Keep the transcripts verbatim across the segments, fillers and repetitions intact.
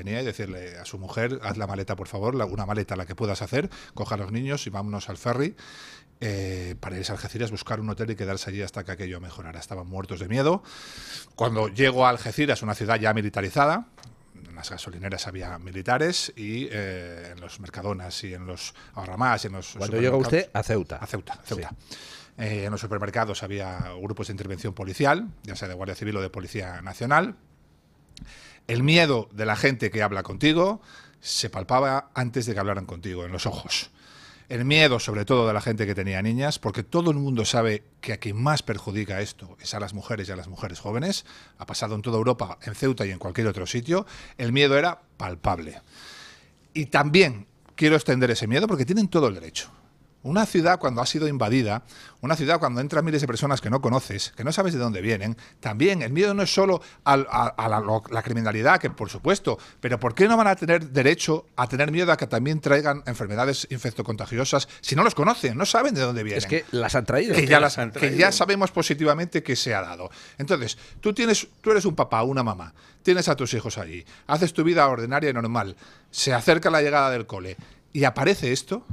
venía y decirle a su mujer, haz la maleta, por favor, la, una maleta la que puedas hacer, coja a los niños y vámonos al ferry eh, para irse a Algeciras, buscar un hotel y quedarse allí hasta que aquello mejorara. Estaban muertos de miedo. Cuando llego a Algeciras, una ciudad ya militarizada, en las gasolineras había militares y eh, en los Mercadonas y en los Ahorramás y en los Cuando llega usted a Ceuta. A Ceuta, a Ceuta. Sí. Eh, en los supermercados había grupos de intervención policial, ya sea de Guardia Civil o de Policía Nacional. El miedo de la gente que habla contigo se palpaba antes de que hablaran contigo, en los ojos. El miedo, sobre todo, de la gente que tenía niñas, porque todo el mundo sabe que a quien más perjudica esto es a las mujeres y a las mujeres jóvenes. Ha pasado en toda Europa, en Ceuta y en cualquier otro sitio. El miedo era palpable. Y también quiero extender ese miedo porque tienen todo el derecho. Una ciudad cuando ha sido invadida, una ciudad cuando entran miles de personas que no conoces, que no sabes de dónde vienen, también el miedo no es solo a, a, a la, la criminalidad, que por supuesto, pero ¿por qué no van a tener derecho a tener miedo a que también traigan enfermedades infectocontagiosas si no los conocen, no saben de dónde vienen? Es que las han traído. Que, que ya, las las, han traído. que ya sabemos positivamente que se ha dado. Entonces, tú, tienes, tú eres un papá, una mamá, tienes a tus hijos allí, haces tu vida ordinaria y normal, se acerca la llegada del cole y aparece esto.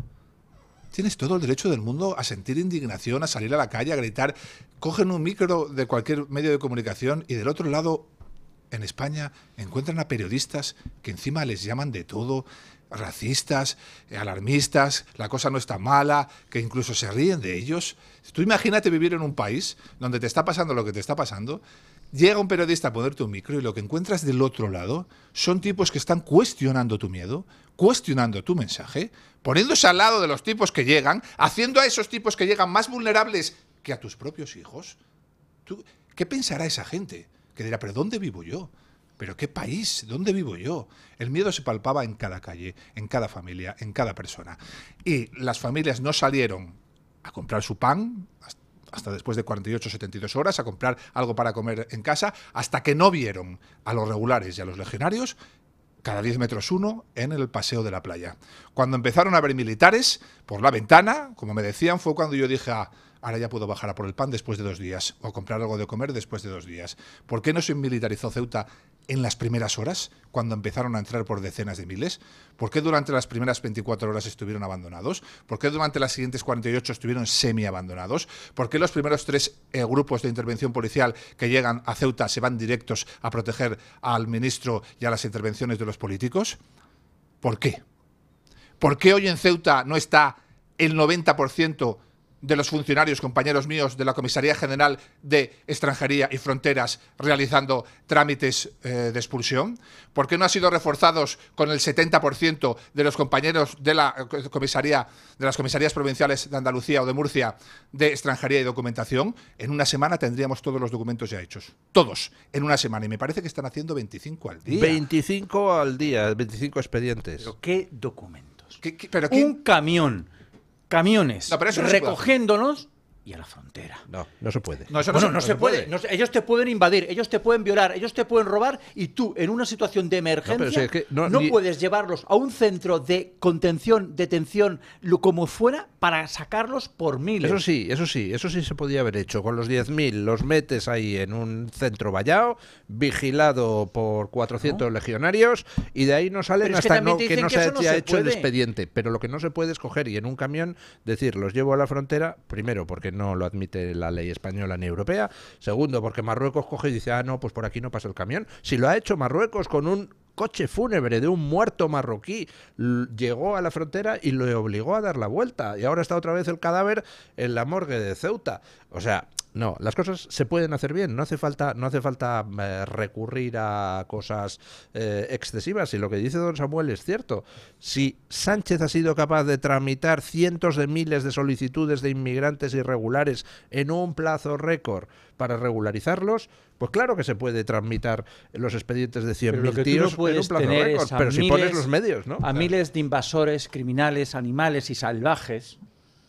Tienes todo el derecho del mundo a sentir indignación, a salir a la calle, a gritar. Cogen un micro de cualquier medio de comunicación y del otro lado, en España, encuentran a periodistas que encima les llaman de todo, racistas, alarmistas, la cosa no está mala, que incluso se ríen de ellos. Tú imagínate vivir en un país donde te está pasando lo que te está pasando, llega un periodista a ponerte un micro y lo que encuentras del otro lado son tipos que están cuestionando tu miedo, cuestionando tu mensaje, poniéndose al lado de los tipos que llegan, haciendo a esos tipos que llegan más vulnerables que a tus propios hijos. ¿Tú, ¿Qué pensará esa gente? Que dirá, ¿pero dónde vivo yo? ¿Pero qué país? ¿Dónde vivo yo? El miedo se palpaba en cada calle, en cada familia, en cada persona. Y las familias no salieron a comprar su pan hasta después de cuarenta y ocho, setenta y dos horas, a comprar algo para comer en casa, hasta que no vieron a los regulares y a los legionarios cada diez metros uno en el paseo de la playa. Cuando empezaron a ver militares por la ventana, como me decían, fue cuando yo dije, ah, ahora ya puedo bajar a por el pan después de dos días, o comprar algo de comer después de dos días. ¿Por qué no se militarizó Ceuta en las primeras horas, cuando empezaron a entrar por decenas de miles? ¿Por qué durante las primeras veinticuatro horas estuvieron abandonados? ¿Por qué durante las siguientes cuarenta y ocho estuvieron semi-abandonados? ¿Por qué los primeros tres eh, grupos de intervención policial que llegan a Ceuta se van directos a proteger al ministro y a las intervenciones de los políticos? ¿Por qué? ¿Por qué hoy en Ceuta no está el noventa por ciento de los funcionarios, compañeros míos de la Comisaría General de Extranjería y Fronteras realizando trámites eh, de expulsión? ¿Por qué no han sido reforzados con el setenta por ciento de los compañeros de la comisaría, de las comisarías provinciales de Andalucía o de Murcia de Extranjería y Documentación? En una semana tendríamos todos los documentos ya hechos. Todos, en una semana. Y me parece que están haciendo veinticinco al día. veinticinco al día, veinticinco expedientes. ¿Pero qué documentos? ¿Qué, qué, pero qué? Un camión. Camiones no, pero eso no recogiéndonos y a la frontera. No, no se puede. No, eso no, bueno, se, no, no se puede. puede. No se, ellos te pueden invadir, ellos te pueden violar, ellos te pueden robar y tú, en una situación de emergencia, no, si es que no, no ni... puedes llevarlos a un centro de contención, detención, lo como fuera, para sacarlos por miles. Eso sí, eso sí, eso sí se podía haber hecho. Con los diez mil los metes ahí en un centro vallado, vigilado por cuatrocientos ¿no? legionarios, y de ahí no salen hasta que no, que no que se haya hecho puede. el expediente. Pero lo que no se puede es coger y en un camión decir, los llevo a la frontera, primero porque no lo admite la ley española ni europea. Segundo, porque Marruecos coge y dice, ah, no, pues por aquí no pasa el camión. Si lo ha hecho Marruecos con un coche fúnebre de un muerto marroquí, llegó a la frontera y le obligó a dar la vuelta. Y ahora está otra vez el cadáver en la morgue de Ceuta. O sea, no, las cosas se pueden hacer bien. No hace falta, no hace falta eh, recurrir a cosas eh, excesivas. Y lo que dice don Samuel es cierto. Si Sánchez ha sido capaz de tramitar cientos de miles de solicitudes de inmigrantes irregulares en un plazo récord para regularizarlos, pues claro que se puede tramitar los expedientes de cien mil tíos no en un plazo récord. Pero si miles, pones los medios, ¿no? A claro. miles de invasores, criminales, animales y salvajes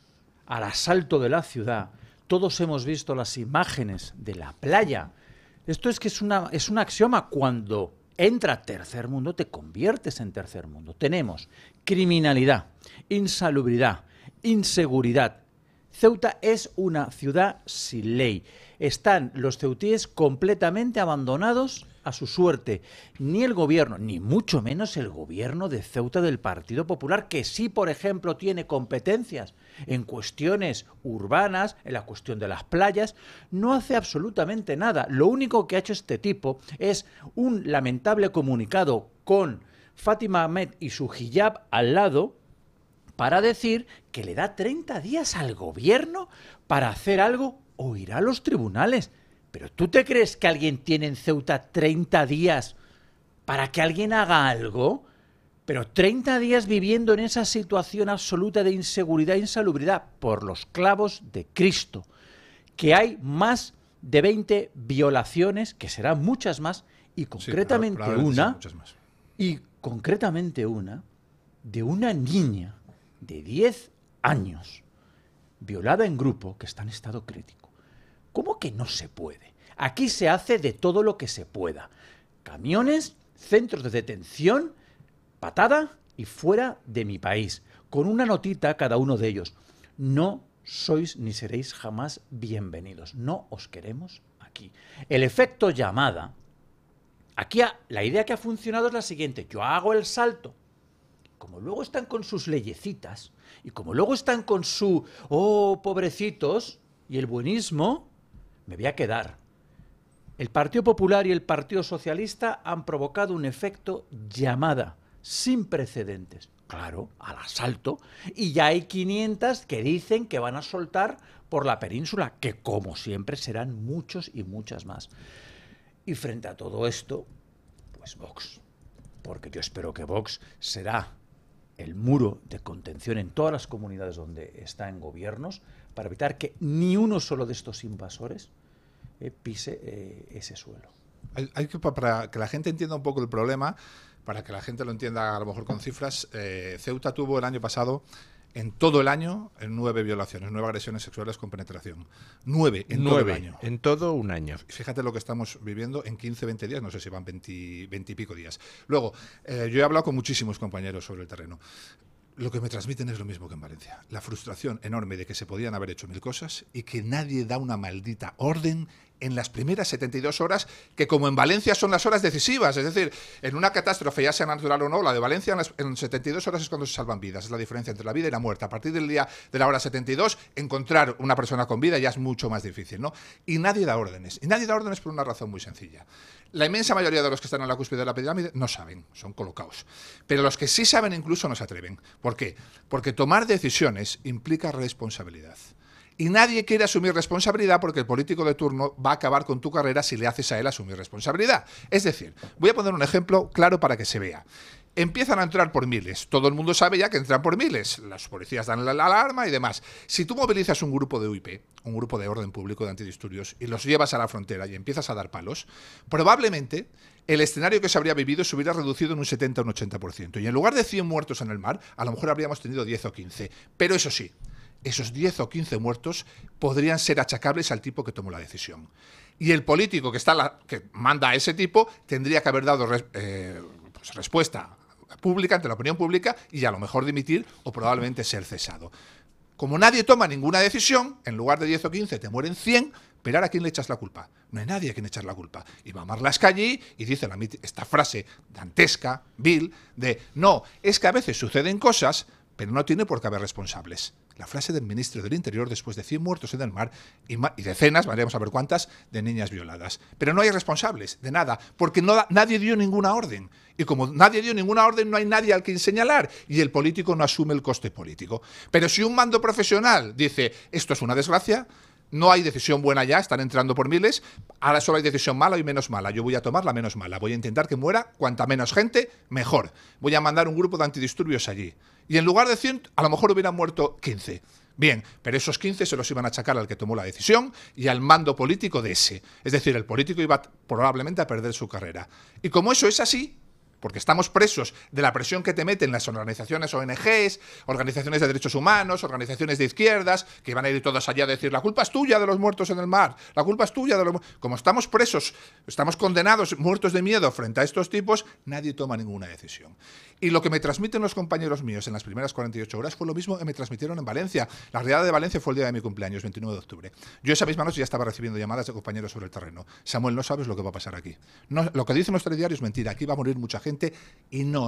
al asalto de la ciudad. Todos hemos visto las imágenes de la playa. Esto es que es, una, es un axioma. Cuando entra tercer mundo, te conviertes en tercer mundo. Tenemos criminalidad, insalubridad, inseguridad. Ceuta es una ciudad sin ley. Están los ceutíes completamente abandonados a su suerte ni el gobierno, ni mucho menos el gobierno de Ceuta del Partido Popular, que sí, por ejemplo, tiene competencias en cuestiones urbanas, en la cuestión de las playas, no hace absolutamente nada. Lo único que ha hecho este tipo es un lamentable comunicado con Fátima Ahmed y su hijab al lado para decir que le da treinta días al gobierno para hacer algo o ir a los tribunales. ¿Pero tú te crees que alguien tiene en Ceuta treinta días para que alguien haga algo? Pero treinta días viviendo en esa situación absoluta de inseguridad e insalubridad por los clavos de Cristo, que hay más de veinte violaciones, que serán muchas más, y concretamente sí, una, más. y concretamente una, de una niña de diez años, violada en grupo, que está en estado crítico. ¿Cómo que no se puede? Aquí se hace de todo lo que se pueda. Camiones, centros de detención, patada y fuera de mi país. Con una notita cada uno de ellos. No sois ni seréis jamás bienvenidos. No os queremos aquí. El efecto llamada. Aquí ha, la idea que ha funcionado es la siguiente. Yo hago el salto. Como luego están con sus leyecitas y como luego están con su, oh, pobrecitos, y el buenismo, me voy a quedar. El Partido Popular y el Partido Socialista han provocado un efecto llamada sin precedentes. Claro, al asalto. Y ya hay quinientas que dicen que van a soltar por la península, que como siempre serán muchos y muchas más. Y frente a todo esto, pues Vox. Porque yo espero que Vox será el muro de contención en todas las comunidades donde está en gobiernos para evitar que ni uno solo de estos invasores eh, pise eh, ese suelo. Hay, hay que, para que la gente entienda un poco el problema, para que la gente lo entienda a lo mejor con cifras, eh, Ceuta tuvo el año pasado, en todo el año, en nueve violaciones, nueve agresiones sexuales con penetración. Nueve en nueve, todo el año. En todo un año. Fíjate lo que estamos viviendo en quince, veinte días, no sé si van veinte, veinte y pico días. Luego, eh, yo he hablado con muchísimos compañeros sobre el terreno. Lo que me transmiten es lo mismo que en Valencia. La frustración enorme de que se podían haber hecho mil cosas y que nadie da una maldita orden en las primeras setenta y dos horas, que como en Valencia son las horas decisivas. Es decir, en una catástrofe, ya sea natural o no, la de Valencia en, las, en setenta y dos horas es cuando se salvan vidas. Es la diferencia entre la vida y la muerte. A partir del día de la hora setenta y dos, encontrar una persona con vida ya es mucho más difícil, ¿no? Y nadie da órdenes. Y nadie da órdenes por una razón muy sencilla. La inmensa mayoría de los que están en la cúspide de la pirámide no saben, son colocados. Pero los que sí saben incluso no se atreven. ¿Por qué? Porque tomar decisiones implica responsabilidad. Y nadie quiere asumir responsabilidad porque el político de turno va a acabar con tu carrera si le haces a él asumir responsabilidad. Es decir, voy a poner un ejemplo claro para que se vea. Empiezan a entrar por miles. Todo el mundo sabe ya que entran por miles. Las policías dan la alarma y demás. Si tú movilizas un grupo de U I P, un grupo de orden público de antidisturbios, y los llevas a la frontera y empiezas a dar palos, probablemente el escenario que se habría vivido se hubiera reducido en un setenta o un ochenta por ciento. Y en lugar de cien muertos en el mar, a lo mejor habríamos tenido diez o quince. Pero eso sí, esos diez o quince muertos podrían ser achacables al tipo que tomó la decisión. Y el político que, está la, que manda a ese tipo tendría que haber dado res, eh, pues respuesta pública ante la opinión pública y a lo mejor dimitir o probablemente ser cesado. Como nadie toma ninguna decisión, en lugar de diez o quince te mueren cien, pero ahora ¿a quién le echas la culpa? No hay nadie a quien echar la culpa. Y va Marlaska y dice la, esta frase dantesca, vil, de no, es que a veces suceden cosas, pero no tiene por qué haber responsables. La frase del ministro del Interior después de cien muertos en el mar y, y decenas, veremos a ver cuántas, de niñas violadas. Pero no hay responsables de nada, porque no, nadie dio ninguna orden. Y como nadie dio ninguna orden, no hay nadie al que señalar. Y el político no asume el coste político. Pero si un mando profesional dice, esto es una desgracia, no hay decisión buena ya, están entrando por miles, ahora solo hay decisión mala y menos mala. Yo voy a tomar la menos mala. Voy a intentar que muera cuanta menos gente, mejor. Voy a mandar un grupo de antidisturbios allí. Y en lugar de cien, a lo mejor hubieran muerto quince. Bien, pero esos quince se los iban a achacar al que tomó la decisión y al mando político de ese. Es decir, el político iba probablemente a perder su carrera. Y como eso es así, porque estamos presos de la presión que te meten las organizaciones O N Ges, organizaciones de derechos humanos, organizaciones de izquierdas, que van a ir todas allá a decir la culpa es tuya de los muertos en el mar, la culpa es tuya de los... Como estamos presos, estamos condenados, muertos de miedo frente a estos tipos, nadie toma ninguna decisión. Y lo que me transmiten los compañeros míos en las primeras cuarenta y ocho horas fue lo mismo que me transmitieron en Valencia. La riada de Valencia fue el día de mi cumpleaños, veintinueve de octubre. Yo esa misma noche ya estaba recibiendo llamadas de compañeros sobre el terreno. Samuel, no sabes lo que va a pasar aquí. No, lo que dicen los telediarios es mentira. Aquí va a morir mucha gente y no